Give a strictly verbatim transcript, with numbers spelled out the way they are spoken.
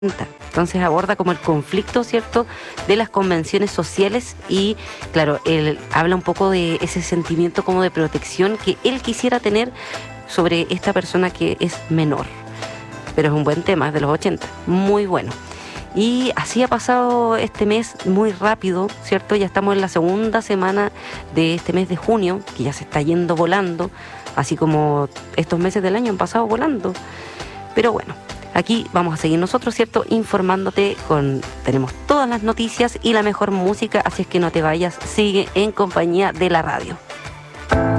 Entonces aborda como el conflicto, ¿cierto?, de las convenciones sociales y, claro, él habla un poco de ese sentimiento como de protección que él quisiera tener sobre esta persona que es menor. Pero es un buen tema, es de los ochenta, muy bueno. Y así ha pasado este mes muy rápido, ¿cierto? Ya estamos en la segunda semana de este mes de junio, que ya se está yendo volando, así como estos meses del año han pasado volando. Pero bueno, aquí vamos a seguir nosotros, ¿cierto?, informándote con... Tenemos todas las noticias y la mejor música, así es que no te vayas, sigue en compañía de la radio.